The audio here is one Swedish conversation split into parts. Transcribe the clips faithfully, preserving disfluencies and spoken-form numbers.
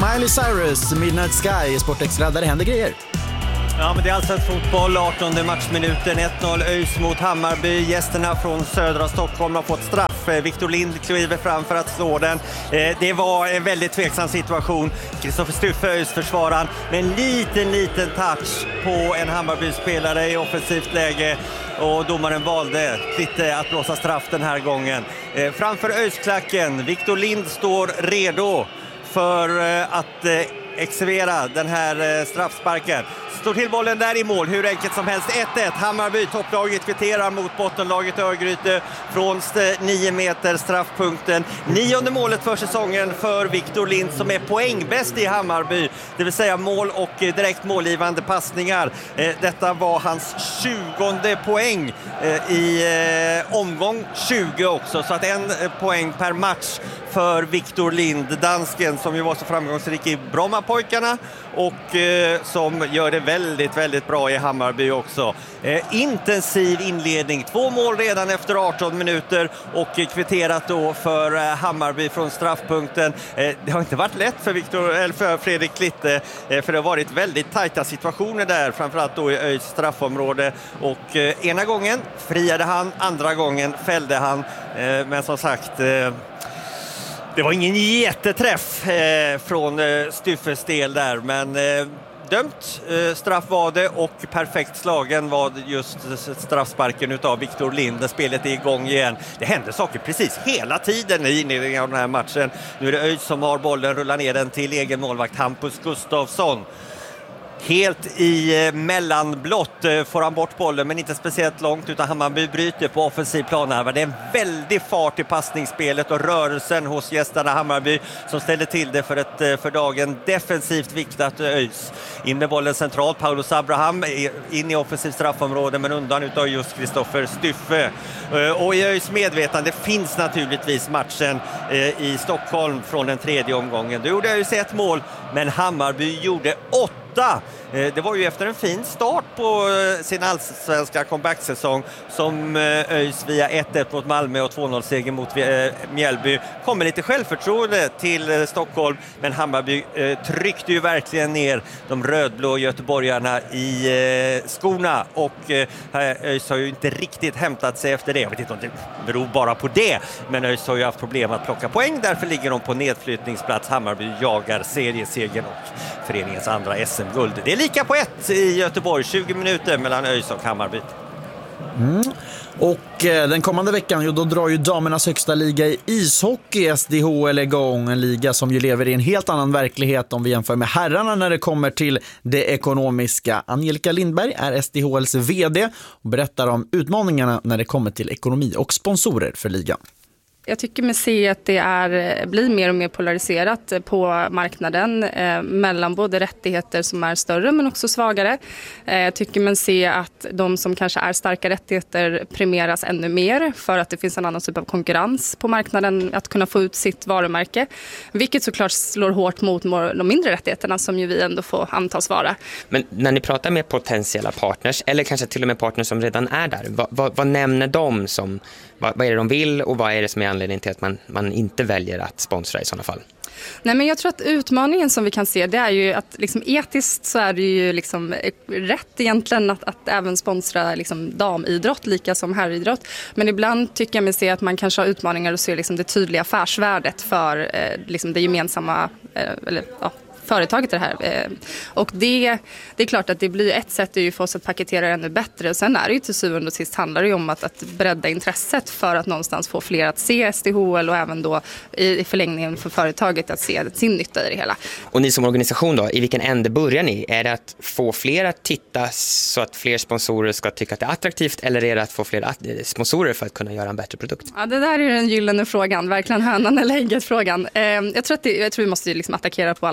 Miley Cyrus, Midnight Sky, Sportextra, där det händer grejer. Ja, men det är alltså ett fotboll, artonde matchminuten, ett noll ÖIS mot Hammarby. Gästerna från södra Stockholm har fått straff. Viktor Lind kliver fram för att slå den. Det var en väldigt tveksam situation. Kristoffer Stuffe, ÖIS försvararen, med en liten, liten touch på en Hammarby-spelare i offensivt läge. Och domaren valde lite att blåsa straff den här gången. Framför ÖIS-klacken, Viktor Lind står redo för att exekvera den här straffsparken. Står till bollen där i mål, hur enkelt som helst. ett ett, Hammarby, topplaget kvitterar mot bottenlaget Örgryte från nio meter straffpunkten. Nionde målet för säsongen för Viktor Lind, som är poängbäst i Hammarby. Det vill säga mål och direkt målgivande passningar. Detta var hans tjugonde poäng i omgång tjugo också. Så att en poäng per match för Viktor Lind, dansken som ju var så framgångsrik i Brommapojkarna och eh, som gör det väldigt, väldigt bra i Hammarby också. Eh, intensiv inledning, två mål redan efter arton minuter och kvitterat då för eh, Hammarby från straffpunkten. Eh, det har inte varit lätt för, Victor, eller för Fredrik Klitte, eh, för det har varit väldigt tajta situationer där, framförallt då i ÖIS straffområde. Och eh, ena gången friade han, andra gången fällde han. Eh, men som sagt... Eh, Det var ingen jätteträff eh, från eh, Stuffes del där, men eh, dömt eh, straff var det, och perfekt slagen var just straffsparken utav Viktor Lind. Spelet är igång igen. Det händer saker precis hela tiden i inledningen av den här matchen. Nu är det ÖIS som har bollen, rullar ner den till egen målvakt Hampus Gustafsson. Helt i mellanblott får han bort bollen, men inte speciellt långt, utan Hammarby bryter på offensiv plan här. Det är en väldig fart i passningsspelet och rörelsen hos gästerna Hammarby som ställer till det för ett för dagen defensivt viktat ÖIS. In med bollen centralt, Paulus Abraham in i offensiv straffområde, men undan utav just Kristoffer Stuffe. Och i ÖIS medvetande finns naturligtvis matchen i Stockholm från den tredje omgången. Då gjorde ÖIS ett mål, men Hammarby gjorde åtta. Det var ju efter en fin start på sin allsvenska comeback-säsong som ÖIS via ett ett mot Malmö och två noll-seger mot Mjällby kommer lite självförtroende till Stockholm, men Hammarby tryckte ju verkligen ner de rödblå göteborgarna i skorna, och ÖIS har ju inte riktigt hämtat sig efter det. Jag vet inte om det beror bara på det, men ÖIS har ju haft problem att plocka poäng, därför ligger de på nedflyttningsplats. Hammarby jagar seriesegen och föreningens andra S M-guld. Det är lika på ett i Göteborg, tjugo minuter mellan ÖIS och Hammarby. Mm. Och eh, den kommande veckan, jo, då drar ju damernas högsta liga i ishockey, S D H L, igång. En liga som ju lever i en helt annan verklighet om vi jämför med herrarna när det kommer till det ekonomiska. Angelica Lindberg är S D H L:s vd och berättar om utmaningarna när det kommer till ekonomi och sponsorer för ligan. Jag tycker mig se att det är, blir mer och mer polariserat på marknaden eh, mellan både rättigheter som är större men också svagare. Eh, jag tycker man se att de som kanske är starka rättigheter premieras ännu mer för att det finns en annan typ av konkurrens på marknaden att kunna få ut sitt varumärke. Vilket såklart slår hårt mot de mindre rättigheterna som ju vi ändå får antas vara. Men när ni pratar med potentiella partners eller kanske till och med partners som redan är där, vad, vad, vad nämner de som... Vad, vad är det de vill och vad är det som är anledningen till att man, man inte väljer att sponsra i sådana fall? Nej, men jag tror att utmaningen som vi kan se, det är ju att liksom, etiskt så är det ju liksom rätt egentligen att, att även sponsra liksom, damidrott lika som herridrott. Men ibland tycker jag mig se att man kanske har utmaningar och ser liksom, det tydliga affärsvärdet för eh, liksom, det gemensamma eh, eller ja, företaget det här. Och det, det är klart att det blir ett sätt är ju för oss att paketera det ännu bättre. Och sen är det ju till syvende och sist handlar det ju om att, att bredda intresset för att någonstans få fler att se S D H L och även då i förlängningen för företaget att se sin nytta i det hela. Och ni som organisation då, i vilken ände börjar ni? Är det att få fler att titta så att fler sponsorer ska tycka att det är attraktivt, eller är det att få fler sponsorer för att kunna göra en bättre produkt? Ja, det där är ju den gyllene frågan, verkligen hönan eller ägget frågan. Jag tror att det, jag tror vi måste liksom attackera på alla fronter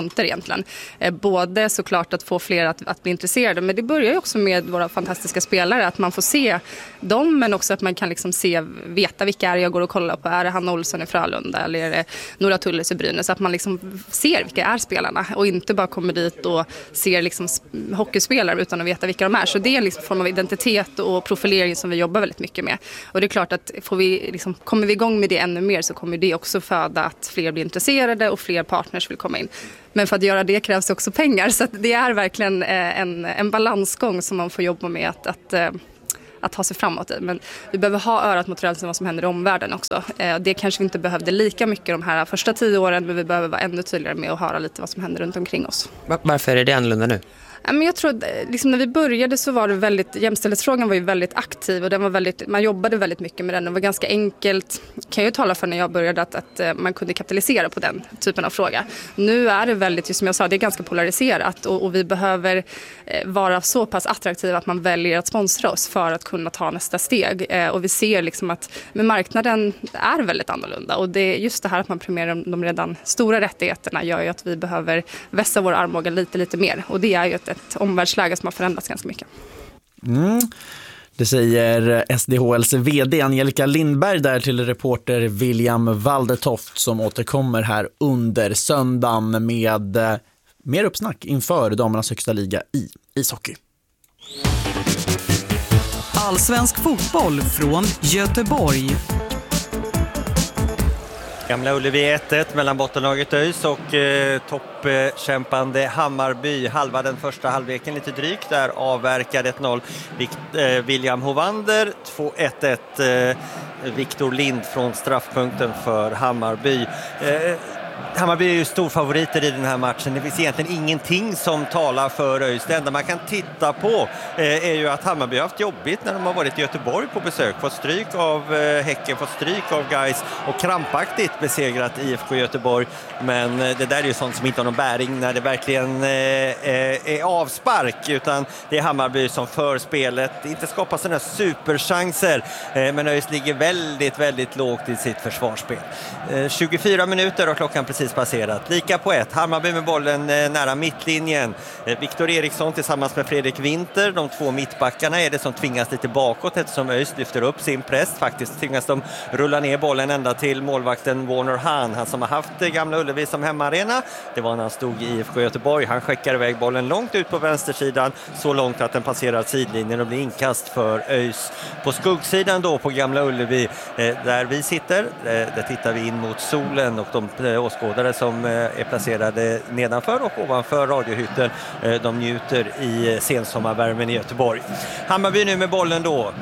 fronter egentligen. Eh, både såklart att få fler att, att bli intresserade, men det börjar ju också med våra fantastiska spelare, att man får se dem, men också att man kan liksom se, veta vilka är jag går och kollar på. Är det Hanna Olsson i Frölunda eller är det Nora Tulles i Brynäs? Så att man liksom ser vilka är spelarna och inte bara kommer dit och ser liksom hockeyspelare utan att veta vilka de är. Så det är liksom en form av identitet och profilering som vi jobbar väldigt mycket med. Och det är klart att får vi liksom, kommer vi igång med det ännu mer så kommer det också föda att fler blir intresserade och fler partners vill komma in. Men för att göra det krävs också pengar, så att det är verkligen en, en balansgång som man får jobba med att, att att ta sig framåt i. Men vi behöver ha örat mot rälsen vad som händer i omvärlden också. Det kanske vi inte behövde lika mycket de här första tio åren, men vi behöver vara ännu tydligare med att höra lite vad som händer runt omkring oss. Varför är det annorlunda nu? Men jag tror liksom när vi började så var det väldigt, jämställdhetsfrågan var ju väldigt aktiv och den var väldigt, man jobbade väldigt mycket med den. Det var ganska enkelt, kan jag ju tala för när jag började, att, att man kunde kapitalisera på den typen av fråga. Nu är det väldigt, just som jag sa, det är ganska polariserat och, och vi behöver vara så pass attraktiva att man väljer att sponsra oss för att kunna ta nästa steg. Och vi ser liksom att men marknaden är väldigt annorlunda och det är just det här att man premierar de redan stora rättigheterna gör ju att vi behöver vässa vår armbåge lite, lite mer. Och det är ju ett ett omvärldsläge som har förändrats ganska mycket. Mm. Det säger S D H L:s vd Angelica Lindberg där till reporter William Waldetoft som återkommer här under söndagen med mer uppsnack inför damernas högsta liga i ishockey. Allsvensk fotboll från Göteborg. Gamla Ullevi ett ett mellan bottenlaget ÖIS och eh, toppkämpande Hammarby. Halva den första halvleken lite drygt. Där avverkade ett noll Vikt, eh, William Hovander. två ett ett eh, Viktor Lind från straffpunkten för Hammarby. Eh, Hammarby är ju storfavoriter i den här matchen. Det finns egentligen ingenting som talar för ÖIS. Det enda man kan titta på eh, är ju att Hammarby har haft jobbigt när de har varit i Göteborg på besök. Fått stryk av eh, Häcken, fått stryk av Gais och krampaktigt besegrat I F K Göteborg. Men eh, det där är ju sånt som inte har någon bäring när det verkligen eh, är avspark. Utan det är Hammarby som för spelet. Det inte skapar sådana superchanser. Eh, men ÖIS ligger väldigt, väldigt lågt i sitt försvarsspel. Eh, tjugofyra minuter och klockan precis passerat. Lika på ett. Hammarby med bollen eh, nära mittlinjen. Eh, Viktor Eriksson tillsammans med Fredrik Winter. De två mittbackarna är det som tvingas lite bakåt eftersom ÖIS lyfter upp sin press. Faktiskt tvingas de rulla ner bollen ända till målvakten Warner Hahn. Han som har haft eh, Gamla Ullevi som hemmaarena. Det var när han stod i I F K Göteborg. Han skickar iväg bollen långt ut på vänstersidan. Så långt att den passerar sidlinjen och blir inkast för ÖIS. På skuggsidan då på Gamla Ullevi eh, där vi sitter. Eh, där tittar vi in mot solen och de eh, åskådare som är placerade nedanför och ovanför radiohytten. De njuter i sensommarvärmen i Göteborg. Hammarby nu med bollen då.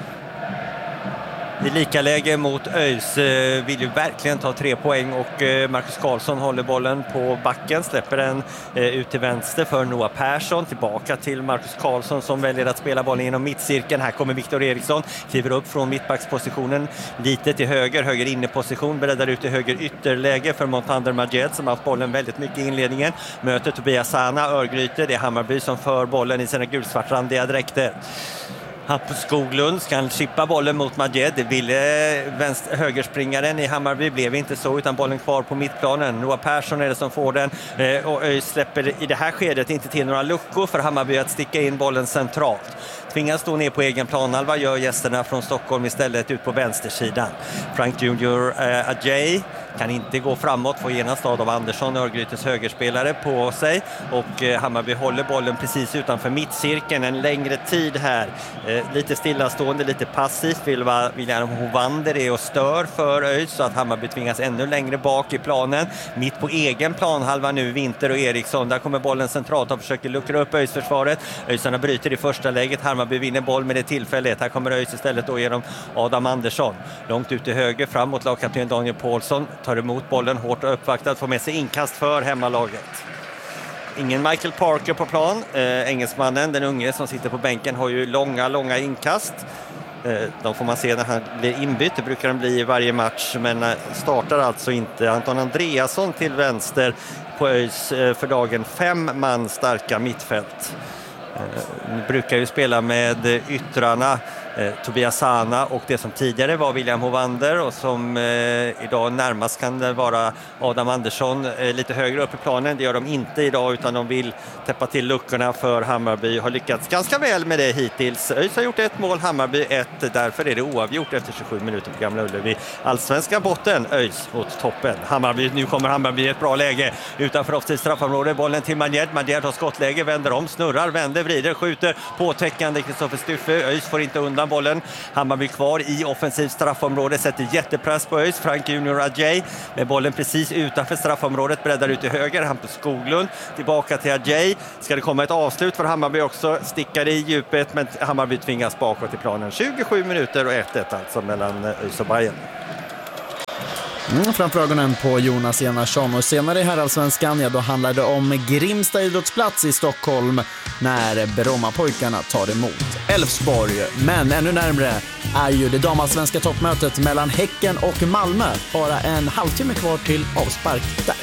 I lika läge mot ÖIS vill ju verkligen ta tre poäng och Marcus Karlsson håller bollen på backen, släpper den ut till vänster för Noah Persson, tillbaka till Marcus Karlsson som väljer att spela bollen genom mittcirkeln. Här kommer Viktor Eriksson, kliver upp från mittbackspositionen lite till höger, höger inneposition, breddar ut i höger ytterläge för Montander Majed som har haft bollen väldigt mycket i inledningen. Möter Tobias Sana, Örgryte, det är Hammarby som för bollen i sina gulsvartrandiga dräkter. Hampus Skoglund ska chippa bollen mot Majed. Det ville vänster, högerspringaren i Hammarby, blev inte så utan bollen kvar på mittplanen. Noah Persson är det som får den eh, och ÖIS släpper i det här skedet inte till några luckor för Hammarby att sticka in bollen centralt. Tvingas stå ner på egen planhalva, gör gästerna från Stockholm istället ut på vänstersidan. Frank Junior eh, Ajay kan inte gå framåt, får genast av Andersson, Örgrytes högerspelare, på sig och eh, Hammarby håller bollen precis utanför mittcirkeln en längre tid här. Eh, lite stillastående, lite passivt vill va, William Hovander är och stör för ÖIS så att Hammarby tvingas ännu längre bak i planen. Mitt på egen planhalva nu Winter och Eriksson, där kommer bollen centralt och försöker luckra upp ÖIS-försvaret. ÖISarna bryter i första läget, Hammarby vinner boll med det tillfället. Här kommer ÖIS istället då genom Adam Andersson. Långt ut till höger, framåt lagkapten Daniel Paulsson, tar emot bollen, hårt och uppvaktad, får med sig inkast för hemmalaget. Ingen Michael Parker på plan. Eh, engelsmannen, den unge som sitter på bänken, har ju långa, långa inkast. Eh, de får man se när han blir inbytt. Det brukar han bli i varje match, men eh, startar alltså inte. Anton Andreasson till vänster på ÖIS eh, för dagen fem man starka mittfält. Nu brukar ju spela med yttrarna eh, Tobias Sana och det som tidigare var William Hovander och som eh, idag närmast kan det vara Adam Andersson eh, lite högre upp i planen. Det gör de inte idag utan de vill täppa till luckorna för Hammarby. Har lyckats ganska väl med det hittills. ÖIS har gjort ett mål, Hammarby ett. Därför är det oavgjort efter tjugosju minuter på Gamla Ullevi. Allsvenska botten, ÖIS mot toppen. Hammarby, nu kommer Hammarby i ett bra läge utanför offensivt straffområde. Bollen till Manjed. Manjed har skottläge, vänder om, snurrar, vänder, vrider, skjuter. Påtäckande Kristoffer Stuffe. ÖIS får inte undan bollen. Hammarby kvar i offensivt straffområde. Sätter jättepress på ÖIS. Frank Junior Adjei med bollen precis utanför straffområdet. Breddar ut till höger. Hampus Skoglund tillbaka till Adjei. Ska det komma ett avslut för Hammarby också? Stickar i djupet men Hammarby tvingas bakåt i planen. tjugosju minuter och ett ett alltså mellan ÖIS och Bayern. Mm, framför ögonen på Jonas Enarsson och senare i herrallsvenskan, ja, då handlar det om Grimsta idrottsplats i Stockholm när Brommapojkarna tar emot Elfsborg. Men ännu närmare är ju det damallsvenska toppmötet mellan Häcken och Malmö. Bara en halvtimme kvar till avspark där.